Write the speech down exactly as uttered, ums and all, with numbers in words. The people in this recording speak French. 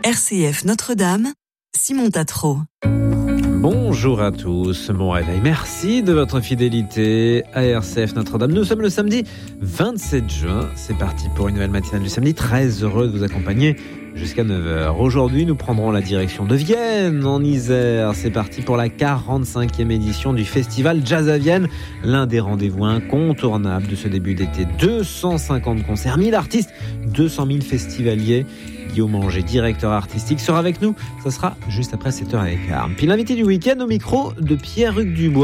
R C F Notre-Dame, Simon Tatro. Bonjour à tous, bon réveil, merci de votre fidélité à R C F Notre-Dame. Nous sommes le samedi vingt-sept juin, c'est parti pour une nouvelle matinale du samedi, très heureux de vous accompagner jusqu'à neuf heures. Aujourd'hui, nous prendrons la direction de Vienne, en Isère. C'est parti pour la quarante-cinquième édition du festival Jazz à Vienne, l'un des rendez-vous incontournables de ce début d'été. deux cent cinquante concerts, mille artistes, deux cent mille festivaliers. Guillaume Anger, directeur artistique, sera avec nous. Ça sera juste après sept heures quinze. Puis l'invité du week-end au micro de Pierre-Hugues Dubois.